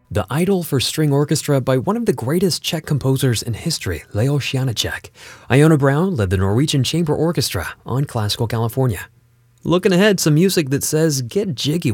The Idol for String Orchestra by one of the greatest Czech composers in history, Leoš Janáček. Iona Brown led the Norwegian Chamber Orchestra on Classical California. Looking ahead, some music that says get jiggy